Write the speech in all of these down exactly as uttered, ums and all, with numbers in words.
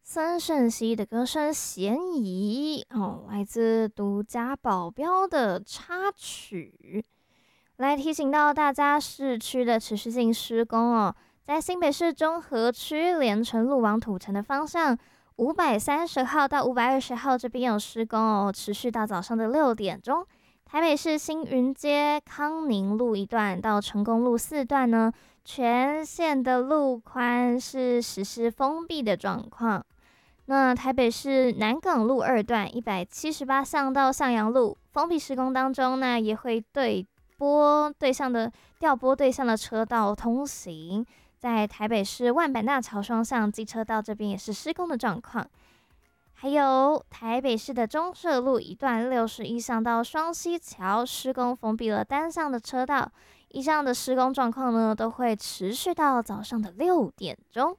孙盛熙的歌声《嫌疑》哦，来自独家保镖的插曲，来提醒到大家市区的持续性施工哦，在新北市中和区连城路往土城的方向，五百三十号到五百二十号这边有施工哦，持续到早上的六点钟。台北市新云街康宁路一段到成功路四段呢，全线的路宽是实施封闭的状况。那台北市南港路二段一百七十八巷到向阳路封闭施工当中，那也会对拨对向的调拨对向的车道通行。在台北市万板大桥双向机车道这边也是施工的状况。还有台北市的中社路一段六十一巷到双溪桥施工封闭了单向的车道，以上的施工状况呢都会持续到早上的六点钟。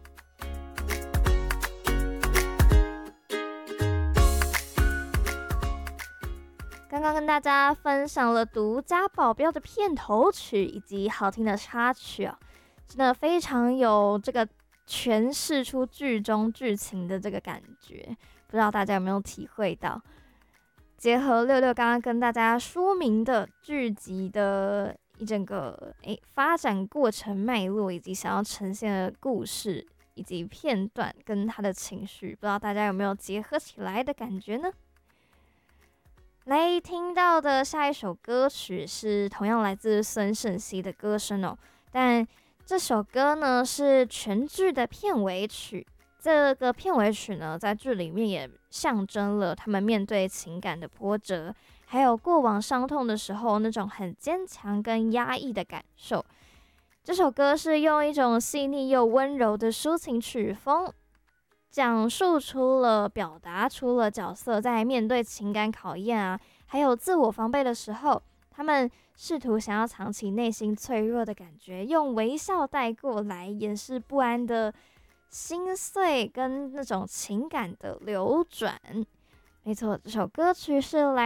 刚刚跟大家分享了独家保镖的片头曲以及好听的插曲啊，真的非常有这个诠释出剧中剧情的这个感觉，不知道大家有没有体会到？结合六六刚刚跟大家说明的剧集的一整个诶发展过程脉络，以及想要呈现的故事以及片段跟他的情绪，不知道大家有没有结合起来的感觉呢？来听到的下一首歌曲是同样来自孙盛熙的歌声哦，但这首歌呢是全剧的片尾曲。这个片尾曲呢，在剧里面也象征了他们面对情感的波折，还有过往伤痛的时候那种很坚强跟压抑的感受。这首歌是用一种细腻又温柔的抒情曲风，讲述出了、表达出了角色在面对情感考验啊，还有自我防备的时候，他们试图想要藏起内心脆弱的感觉，用微笑带过来掩饰不安的心碎跟那种情感的流转。没错，这首歌曲是来